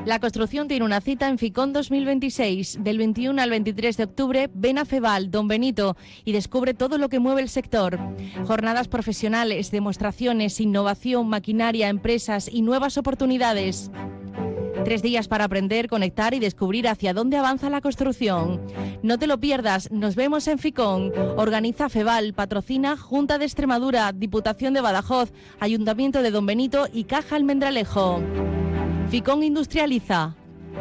La construcción tiene una cita en FICON 2026. Del 21 al 23 de octubre, ven a Feval, Don Benito, y descubre todo lo que mueve el sector. Jornadas profesionales, demostraciones, innovación, maquinaria, empresas y nuevas oportunidades. 3 días para aprender, conectar y descubrir hacia dónde avanza la construcción. No te lo pierdas, nos vemos en FICON. Organiza Feval, patrocina Junta de Extremadura, Diputación de Badajoz, Ayuntamiento de Don Benito y Caja Almendralejo. FICON industrializa.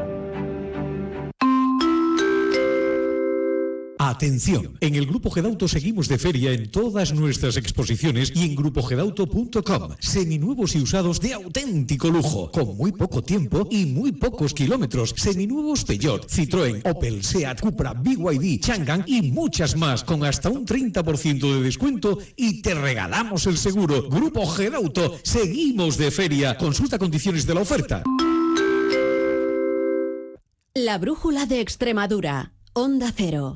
Atención, en el Grupo Gedauto seguimos de feria en todas nuestras exposiciones y en grupogedauto.com. Seminuevos y usados de auténtico lujo, con muy poco tiempo y muy pocos kilómetros. Seminuevos Peugeot, Citroën, Opel, Seat, Cupra, BYD, Changan y muchas más, con hasta un 30% de descuento y te regalamos el seguro. Grupo Gedauto, seguimos de feria. Consulta condiciones de la oferta. La brújula de Extremadura, Onda Cero.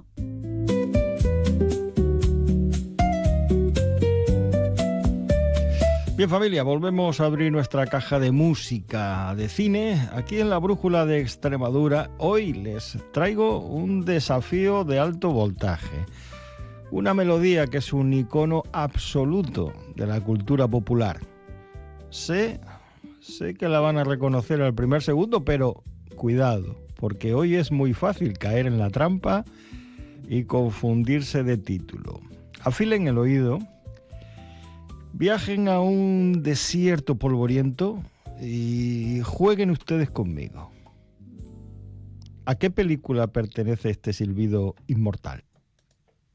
Bien, familia, volvemos a abrir nuestra caja de música de cine aquí en la Brújula de Extremadura. Hoy les traigo un desafío de alto voltaje, una melodía que es un icono absoluto de la cultura popular. Sé que la van a reconocer al primer segundo, pero cuidado, porque hoy es muy fácil caer en la trampa y confundirse de título. Afilen el oído. Viajen a un desierto polvoriento y jueguen ustedes conmigo. ¿A qué película pertenece este silbido inmortal?